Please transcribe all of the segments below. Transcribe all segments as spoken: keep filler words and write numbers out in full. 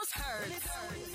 News Hurts.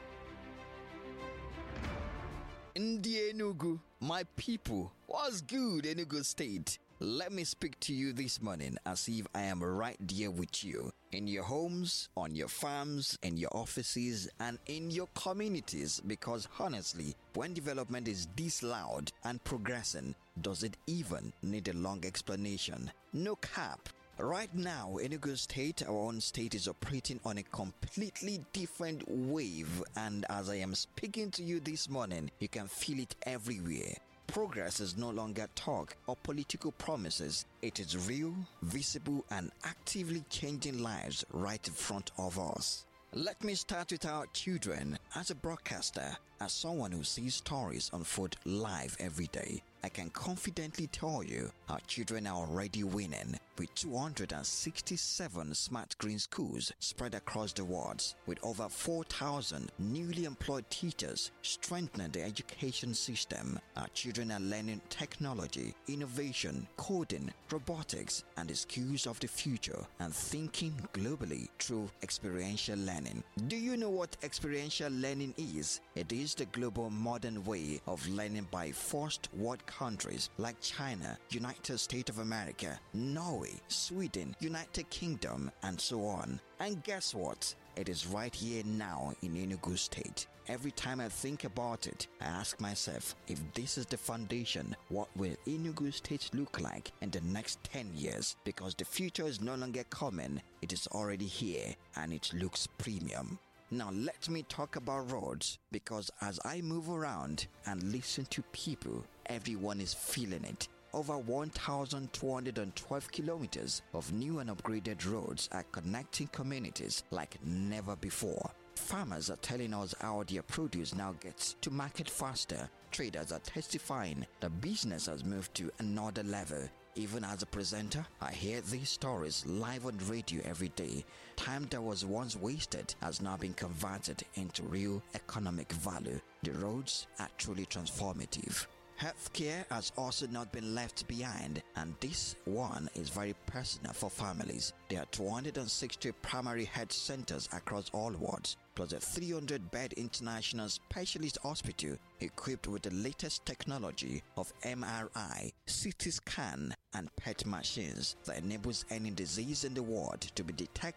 Ndi Enugu, my people, what's good, Enugu State? Let me speak to you this morning as if I am right there with you, in your homes, on your farms, in your offices, and in your communities, because honestly, when development is this loud and progressing, does it even need a long explanation? No cap. Right now, Enugu State, our own state, is operating on a completely different wave, and as I am speaking to you this morning, you can feel it everywhere. Progress is no longer talk or political promises. It is real, visible, and actively changing lives right in front of us. Let me start with our children. As a broadcaster, as someone who sees stories unfold live every day, I can confidently tell you our children are already winning with two hundred sixty-seven smart green schools spread across the wards, with over four thousand newly employed teachers strengthening the education system. Our children are learning technology, innovation, coding, robotics, and the skills of the future, and thinking globally through experiential learning. Do you know what experiential learning is? It is the global modern way of learning by first world countries like China, United States of America, Norway, Sweden, United Kingdom, and so on. And guess what? It is right here now in Enugu State. Every time I think about it, I ask myself, if this is the foundation, what will Enugu State look like in the next ten years? Because the future is no longer coming, it is already here, and it looks premium. Now let me talk about roads, because as I move around and listen to people, everyone is feeling it. Over one thousand two hundred twelve kilometers of new and upgraded roads are connecting communities like never before. Farmers are telling us how their produce now gets to market faster. Traders are testifying that business has moved to another level. Even as a presenter, I hear these stories live on radio every day. Time that was once wasted has now been converted into real economic value. The roads are truly transformative. Healthcare has also not been left behind, and this one is very personal for families. There are two hundred sixty primary health centers across all wards, plus a three hundred bed international specialist hospital equipped with the latest technology of M R I, C T scan, and P E T machines that enables any disease in the ward to be detected